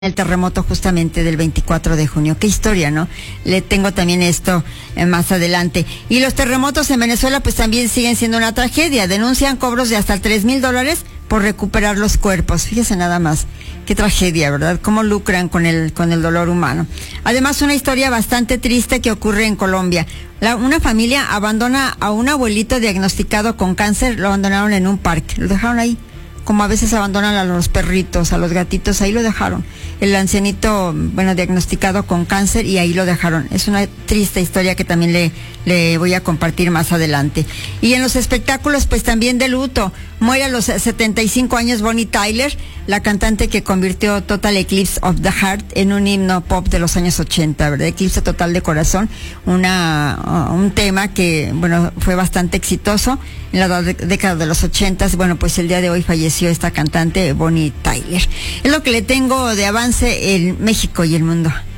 el terremoto justamente del 24 de junio. Qué historia, ¿no? Le tengo también esto más adelante. Y los terremotos en Venezuela pues también siguen siendo una tragedia. Denuncian cobros de hasta $3,000 por recuperar los cuerpos. Fíjese nada más. Qué tragedia, ¿verdad? Cómo lucran con el dolor humano. Además, una historia bastante triste que ocurre en Colombia. Una familia abandona a un abuelito diagnosticado con cáncer, lo abandonaron en un parque. Lo dejaron ahí. Como a veces abandonan a los perritos, a los gatitos, ahí lo dejaron. El ancianito, diagnosticado con cáncer y ahí lo dejaron. Es una triste historia que también le voy a compartir más adelante. Y en los espectáculos, pues también de luto. Muere a los 75 años Bonnie Tyler, la cantante que convirtió Total Eclipse of the Heart en un himno pop de los años 80, ¿verdad? Eclipse total de corazón, un tema que, fue bastante exitoso en la década de los 80. Pues el día de hoy falleció esta cantante, Bonnie Tyler. Es lo que le tengo de avance en México y el mundo.